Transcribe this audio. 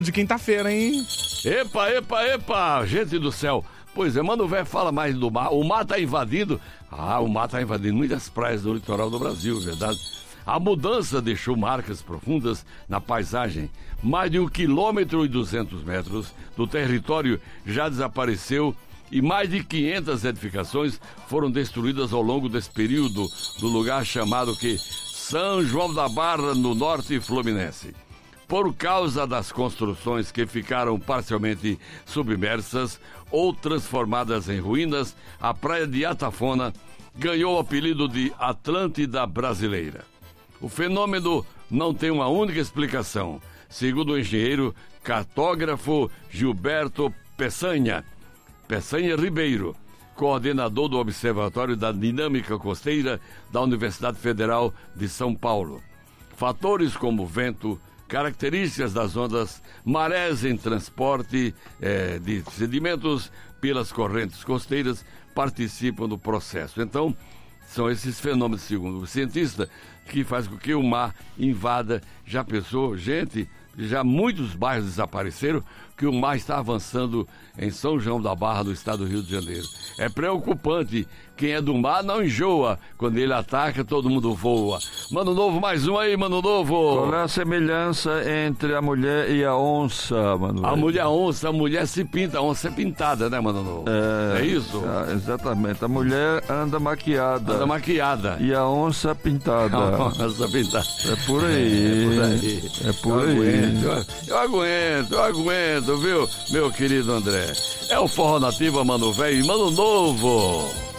De quinta-feira, hein? Epa, epa, epa, gente do céu. Pois é, mano, velho, fala mais do mar. O mar tá invadindo. O mar tá invadindo muitas praias do litoral do Brasil, verdade? A mudança deixou marcas profundas na paisagem. Mais de 1,2 km do território já desapareceu e mais de 500 edificações foram destruídas ao longo desse período do lugar chamado São João da Barra, no norte fluminense. Por causa das construções que ficaram parcialmente submersas ou transformadas em ruínas, a praia de Atafona ganhou o apelido de Atlântida Brasileira. O fenômeno não tem uma única explicação, segundo o engenheiro cartógrafo Gilberto Peçanha Ribeiro, coordenador do Observatório da Dinâmica Costeira da Universidade Federal de São Paulo. Fatores como vento, características das ondas, marés em transporte de sedimentos pelas correntes costeiras participam do processo. Então, são esses fenômenos, segundo o cientista, que faz com que o mar invada. Já pensou, gente, já muitos bairros desapareceram, que o mar está avançando em São João da Barra, no estado do Rio de Janeiro. É preocupante. Quem é do mar não enjoa. Quando ele ataca, todo mundo voa. Mano Novo, mais um aí, Mano Novo. Qual é a semelhança entre a mulher e a onça, Mano? A mulher se pinta, a onça é pintada, né, Mano Novo? É isso? Exatamente. A mulher anda maquiada. E a onça pintada. A onça pintada. É por aí. É por aí. Eu aguento, viu, meu querido André? É o Forró Nativa, Mano Velho e Mano Novo.